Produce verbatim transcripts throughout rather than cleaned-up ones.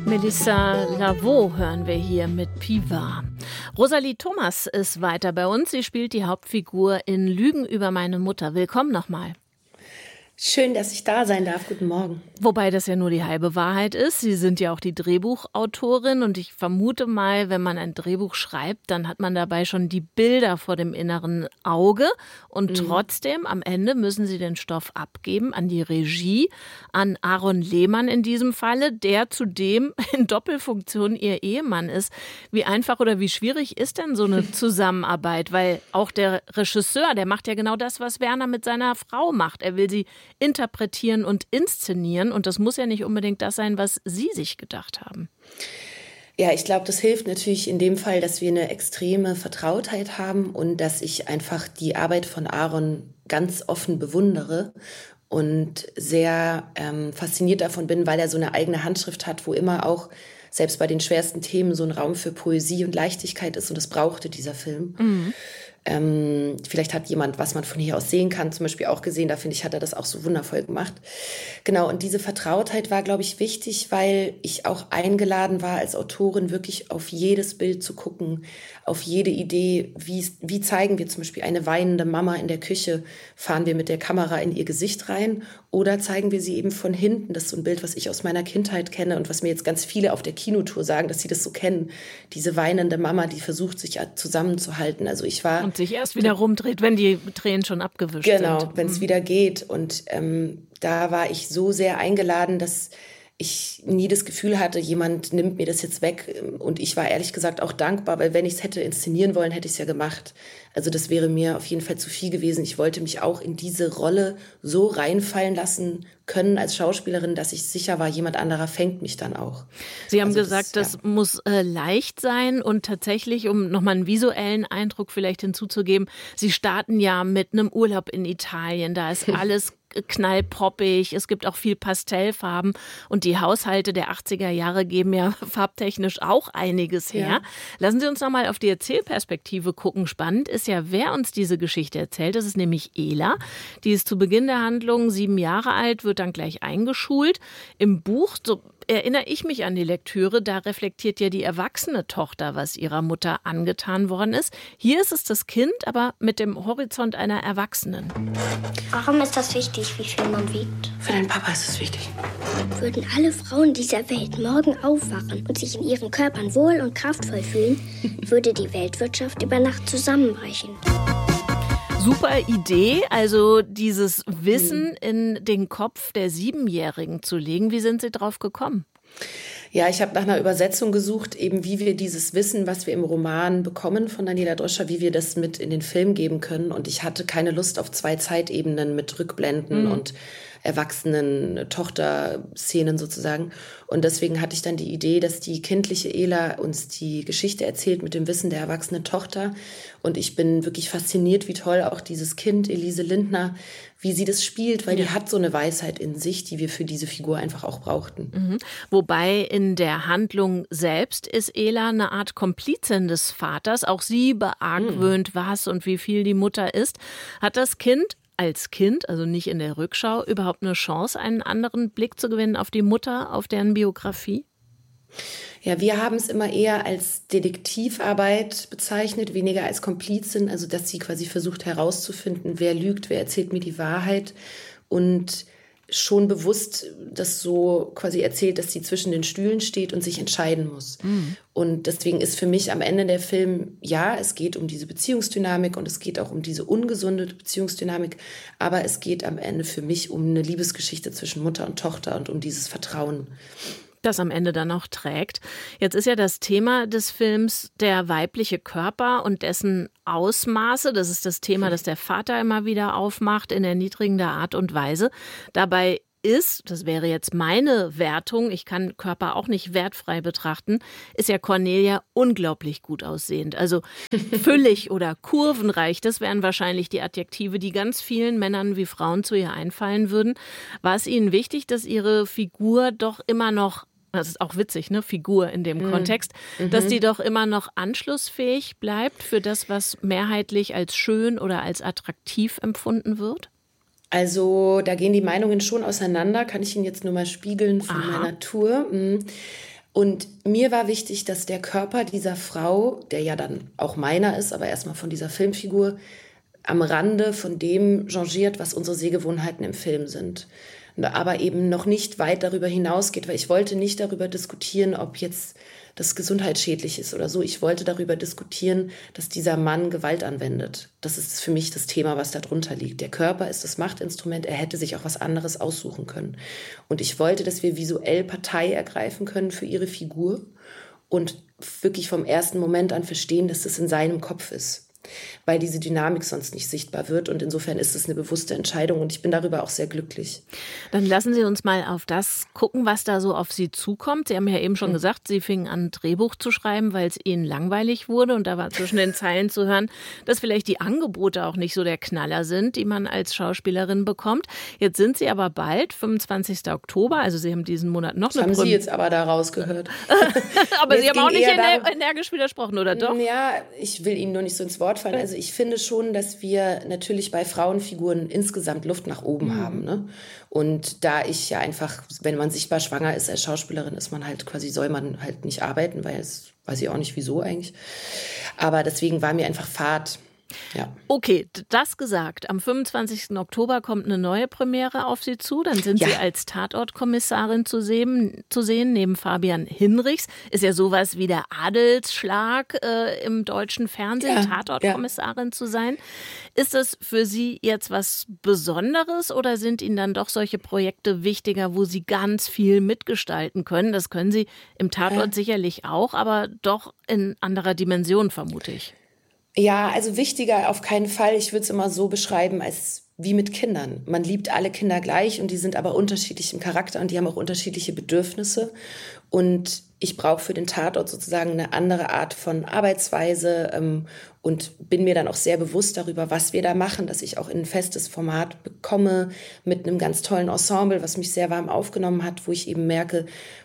Melissa Lavo hören wir hier mit Piva. Rosalie Thomas ist weiter bei uns. Sie spielt die Hauptfigur in Lügen über meine Mutter. Willkommen nochmal. Schön, dass ich da sein darf. Guten Morgen. Wobei das ja nur die halbe Wahrheit ist. Sie sind ja auch die Drehbuchautorin und ich vermute mal, wenn man ein Drehbuch schreibt, dann hat man dabei schon die Bilder vor dem inneren Auge und mhm. trotzdem am Ende müssen Sie den Stoff abgeben an die Regie, an Aaron Lehmann in diesem Falle, der zudem in Doppelfunktion Ihr Ehemann ist. Wie einfach oder wie schwierig ist denn so eine Zusammenarbeit? Weil auch der Regisseur, der macht ja genau das, was Werner mit seiner Frau macht. Er will sie interpretieren und inszenieren. Und das muss ja nicht unbedingt das sein, was Sie sich gedacht haben. Ja, ich glaube, das hilft natürlich in dem Fall, dass wir eine extreme Vertrautheit haben und dass ich einfach die Arbeit von Aaron ganz offen bewundere und sehr ähm, fasziniert davon bin, weil er so eine eigene Handschrift hat, wo immer auch selbst bei den schwersten Themen so ein Raum für Poesie und Leichtigkeit ist. Und das brauchte dieser Film. Mhm. Ähm, vielleicht hat jemand, was man von hier aus sehen kann, zum Beispiel auch gesehen. Da finde ich, hat er das auch so wundervoll gemacht. Genau, und diese Vertrautheit war, glaube ich, wichtig, weil ich auch eingeladen war, als Autorin wirklich auf jedes Bild zu gucken, auf jede Idee. Wie, wie zeigen wir zum Beispiel eine weinende Mama in der Küche? Fahren wir mit der Kamera in ihr Gesicht rein? Oder zeigen wir sie eben von hinten? Das ist so ein Bild, was ich aus meiner Kindheit kenne und was mir jetzt ganz viele auf der Kinotour sagen, dass sie das so kennen. Diese weinende Mama, die versucht, sich zusammenzuhalten. Also ich war... Und sich erst wieder rumdreht, wenn die Tränen schon abgewischt genau, sind. Genau, wenn es mhm. wieder geht. Und ähm, da war ich so sehr eingeladen, dass ich nie das Gefühl hatte, jemand nimmt mir das jetzt weg. Und ich war ehrlich gesagt auch dankbar, weil wenn ich es hätte inszenieren wollen, hätte ich es ja gemacht. Also das wäre mir auf jeden Fall zu viel gewesen. Ich wollte mich auch in diese Rolle so reinfallen lassen können als Schauspielerin, dass ich sicher war, jemand anderer fängt mich dann auch. Sie haben also gesagt, das, das ja. muss äh, leicht sein und tatsächlich, um nochmal einen visuellen Eindruck vielleicht hinzuzugeben, Sie starten ja mit einem Urlaub in Italien, da ist alles knallpoppig, es gibt auch viel Pastellfarben und die Haushalte der achtziger Jahre geben ja farbtechnisch auch einiges her. Ja. Lassen Sie uns nochmal auf die Erzählperspektive gucken. Spannend ist ja, wer uns diese Geschichte erzählt. Das ist nämlich Ela. Die ist zu Beginn der Handlung sieben Jahre alt, wird dann gleich eingeschult. Im Buch, so erinnere ich mich an die Lektüre, da reflektiert ja die erwachsene Tochter, was ihrer Mutter angetan worden ist. Hier ist es das Kind, aber mit dem Horizont einer Erwachsenen. Warum ist das wichtig, wie viel man wiegt? Für deinen Papa ist es wichtig. Würden alle Frauen dieser Welt morgen aufwachen und sich in ihren Körpern wohl und kraftvoll fühlen, würde die Weltwirtschaft über Nacht zusammenbrechen. Super Idee, also dieses Wissen in den Kopf der Siebenjährigen zu legen. Wie sind Sie drauf gekommen? Ja, ich habe nach einer Übersetzung gesucht, eben wie wir dieses Wissen, was wir im Roman bekommen von Daniela Dröscher, wie wir das mit in den Film geben können. Und ich hatte keine Lust auf zwei Zeitebenen mit Rückblenden mhm. und erwachsenen Tochter-Szenen sozusagen. Und deswegen hatte ich dann die Idee, dass die kindliche Ela uns die Geschichte erzählt mit dem Wissen der erwachsenen Tochter. Und ich bin wirklich fasziniert, wie toll auch dieses Kind, Elise Lindner, wie sie das spielt, weil ja. die hat so eine Weisheit in sich, die wir für diese Figur einfach auch brauchten. Mhm. Wobei in der Handlung selbst ist Ela eine Art Komplizin des Vaters. Auch sie beargwöhnt, mhm. was und wie viel die Mutter ist. Hat das Kind als Kind, also nicht in der Rückschau, überhaupt eine Chance, einen anderen Blick zu gewinnen auf die Mutter, auf deren Biografie? Ja, wir haben es immer eher als Detektivarbeit bezeichnet, weniger als Komplizin, also dass sie quasi versucht herauszufinden, wer lügt, wer erzählt mir die Wahrheit und schon bewusst das so quasi erzählt, dass sie zwischen den Stühlen steht und sich entscheiden muss. Mhm. Und deswegen ist für mich am Ende der Film, ja, es geht um diese Beziehungsdynamik und es geht auch um diese ungesunde Beziehungsdynamik, aber es geht am Ende für mich um eine Liebesgeschichte zwischen Mutter und Tochter und um dieses Vertrauen. Das am Ende dann auch trägt. Jetzt ist ja das Thema des Films der weibliche Körper und dessen Ausmaße. Das ist das Thema, das der Vater immer wieder aufmacht in erniedrigender Art und Weise. Dabei ist, das wäre jetzt meine Wertung, ich kann Körper auch nicht wertfrei betrachten, ist ja Cornelia unglaublich gut aussehend. Also füllig oder kurvenreich, das wären wahrscheinlich die Adjektive, die ganz vielen Männern wie Frauen zu ihr einfallen würden. War es Ihnen wichtig, dass Ihre Figur doch immer noch, das ist auch witzig, ne, Figur in dem mhm. Kontext, dass die doch immer noch anschlussfähig bleibt für das, was mehrheitlich als schön oder als attraktiv empfunden wird? Also da gehen die Meinungen schon auseinander, kann ich Ihnen jetzt nur mal spiegeln von Aha. meiner Tour. Und mir war wichtig, dass der Körper dieser Frau, der ja dann auch meiner ist, aber erstmal von dieser Filmfigur, am Rande von dem changiert, was unsere Sehgewohnheiten im Film sind. Aber eben noch nicht weit darüber hinausgeht, weil ich wollte nicht darüber diskutieren, ob jetzt das gesundheitsschädlich ist oder so. Ich wollte darüber diskutieren, dass dieser Mann Gewalt anwendet. Das ist für mich das Thema, was da drunter liegt. Der Körper ist das Machtinstrument, er hätte sich auch was anderes aussuchen können. Und ich wollte, dass wir visuell Partei ergreifen können für ihre Figur und wirklich vom ersten Moment an verstehen, dass das in seinem Kopf ist, weil diese Dynamik sonst nicht sichtbar wird. Und insofern ist es eine bewusste Entscheidung und ich bin darüber auch sehr glücklich. Dann lassen Sie uns mal auf das gucken, was da so auf Sie zukommt. Sie haben ja eben schon mhm. gesagt, Sie fingen an, ein Drehbuch zu schreiben, weil es Ihnen langweilig wurde. Und da war zwischen den Zeilen zu hören, dass vielleicht die Angebote auch nicht so der Knaller sind, die man als Schauspielerin bekommt. Jetzt sind Sie aber bald, fünfundzwanzigsten Oktober, also Sie haben diesen Monat noch das eine haben Prüm- Sie jetzt aber da rausgehört. Aber Sie haben auch nicht darum, energisch widersprochen, oder doch? Ja, ich will Ihnen nur nicht so ins Wort fallen. Also ich finde schon, dass wir natürlich bei Frauenfiguren insgesamt Luft nach oben mhm. haben. Ne? Und da ich ja einfach, wenn man sichtbar schwanger ist als Schauspielerin, ist man halt quasi, soll man halt nicht arbeiten, weil es, weiß ich auch nicht wieso eigentlich. Aber deswegen war mir einfach Fahrt. Ja. Okay, das gesagt. Am fünfundzwanzigsten Oktober kommt eine neue Premiere auf Sie zu. Dann sind ja. Sie als Tatortkommissarin zu sehen, zu sehen, neben Fabian Hinrichs. Ist ja sowas wie der Adelsschlag äh, im deutschen Fernsehen, ja. Tatortkommissarin ja. zu sein. Ist das für Sie jetzt was Besonderes oder sind Ihnen dann doch solche Projekte wichtiger, wo Sie ganz viel mitgestalten können? Das können Sie im Tatort ja. sicherlich auch, aber doch in anderer Dimension, vermute ich. Ja, also wichtiger auf keinen Fall. Ich würde es immer so beschreiben, als wie mit Kindern. Man liebt alle Kinder gleich und die sind aber unterschiedlich im Charakter und die haben auch unterschiedliche Bedürfnisse. Und ich brauche für den Tatort sozusagen eine andere Art von Arbeitsweise ähm, und bin mir dann auch sehr bewusst darüber, was wir da machen, dass ich auch in ein festes Format bekomme mit einem ganz tollen Ensemble, was mich sehr warm aufgenommen hat, wo ich eben merke,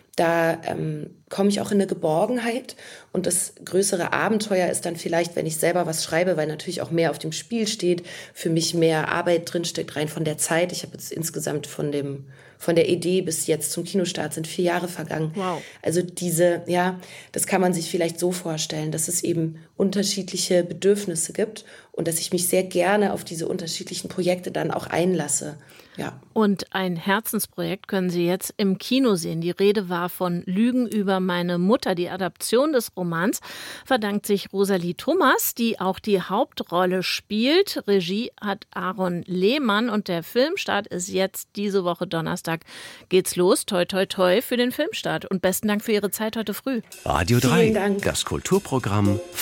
da ähm, komme ich auch in eine Geborgenheit und das größere Abenteuer ist dann vielleicht, wenn ich selber was schreibe, weil natürlich auch mehr auf dem Spiel steht, für mich mehr Arbeit drinsteckt, rein von der Zeit. Ich habe jetzt insgesamt von dem von der Idee bis jetzt zum Kinostart sind vier Jahre vergangen. Wow. Also diese, ja, das kann man sich vielleicht so vorstellen, dass es eben unterschiedliche Bedürfnisse gibt und dass ich mich sehr gerne auf diese unterschiedlichen Projekte dann auch einlasse. Ja. Und ein Herzensprojekt können Sie jetzt im Kino sehen. Die Rede war von Lügen über meine Mutter. Die Adaption des Romans verdankt sich Rosalie Thomas, die auch die Hauptrolle spielt. Regie hat Aaron Lehmann und der Filmstart ist jetzt diese Woche Donnerstag. Geht's los. Toi, toi, toi für den Filmstart. Und besten Dank für Ihre Zeit heute früh. Radio drei, das Kulturprogramm